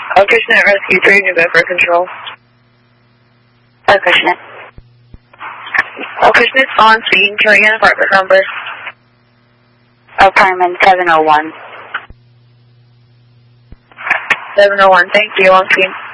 Cushnet Rescue 3, New Bedford Control. Cushnet. Cushnet's on speaking. Can I get an apartment number? Apartment 701. 701, thank you, on scene.